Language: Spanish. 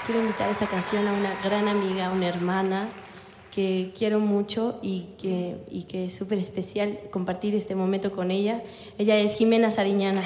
quiero invitar esta canción a una gran amiga, una hermana que quiero mucho y que es súper especial compartir este momento con ella. Ella es Jimena Sariñana.